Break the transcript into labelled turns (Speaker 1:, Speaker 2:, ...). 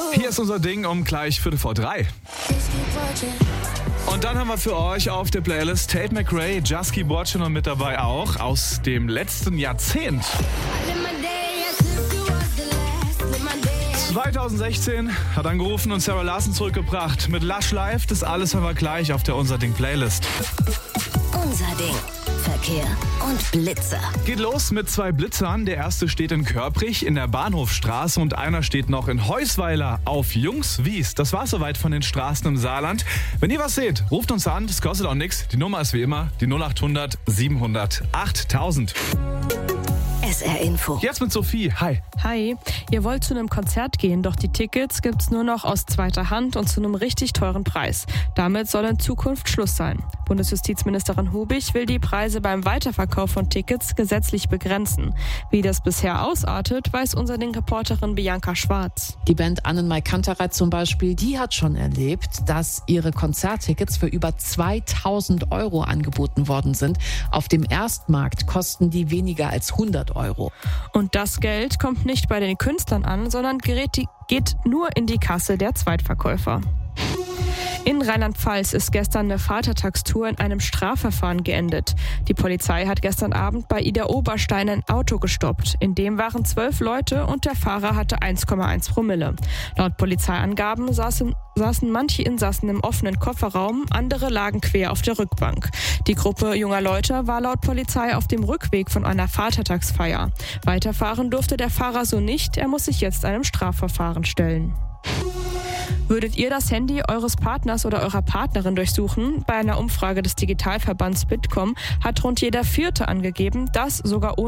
Speaker 1: Hier ist unser Ding um gleich 2:45. Und dann haben wir für euch auf der Playlist Tate McRae, Just Keep Watching und mit dabei auch aus dem letzten Jahrzehnt. 2016 hat angerufen und Sarah Larson zurückgebracht. Mit Lush Life, das alles haben wir gleich auf der Unser Ding Playlist.
Speaker 2: Unser Ding. Verkehr und Blitzer.
Speaker 1: Geht los mit 2 Blitzern. Der erste steht in Körprich in der Bahnhofstraße und einer steht noch in Heusweiler auf Jungswies. Das war's soweit von den Straßen im Saarland. Wenn ihr was seht, ruft uns an, das kostet auch nichts. Die Nummer ist wie immer die 0800 700 8000.
Speaker 2: SR Info.
Speaker 1: Jetzt mit Sophie. Hi.
Speaker 3: Hi, ihr wollt zu einem Konzert gehen, doch die Tickets gibt's nur noch aus zweiter Hand und zu einem richtig teuren Preis. Damit soll in Zukunft Schluss sein. Bundesjustizministerin Hubig will die Preise beim Weiterverkauf von Tickets gesetzlich begrenzen. Wie das bisher ausartet, weiß unser Ding-Reporterin Bianca Schwarz.
Speaker 4: Die Band Annenmai Kantereit zum Beispiel, die hat schon erlebt, dass ihre Konzerttickets für über 2.000 € angeboten worden sind. Auf dem Erstmarkt kosten die weniger als 100 €.
Speaker 3: Und das Geld kommt nicht bei den Künstlern an, sondern geht nur in die Kasse der Zweitverkäufer. In Rheinland-Pfalz ist gestern eine Vatertagstour in einem Strafverfahren geendet. Die Polizei hat gestern Abend bei Idar-Oberstein ein Auto gestoppt. In dem waren 12 Leute und der Fahrer hatte 1,1 Promille. Laut Polizeiangaben saßen manche Insassen im offenen Kofferraum, andere lagen quer auf der Rückbank. Die Gruppe junger Leute war laut Polizei auf dem Rückweg von einer Vatertagsfeier. Weiterfahren durfte der Fahrer so nicht, er muss sich jetzt einem Strafverfahren stellen. Würdet ihr das Handy eures Partners oder eurer Partnerin durchsuchen? Bei einer Umfrage des Digitalverbands Bitkom hat rund jeder Vierte angegeben, dass sogar ohne